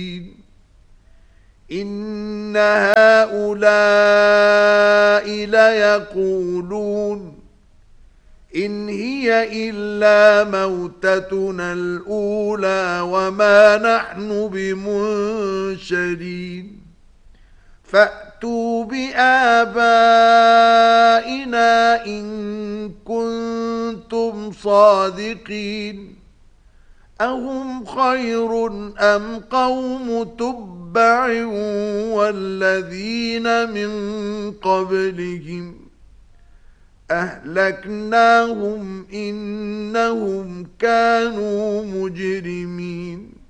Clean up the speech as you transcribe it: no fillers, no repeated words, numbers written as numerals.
إن هؤلاء ليقولون إن هي إلا موتتنا الأولى وما نحن بمنشرين فأتوا بآبائنا إن كنتم صادقين أهم خير أم قوم تبع والذين من قبلهم أهلكناهم إنهم كانوا مجرمين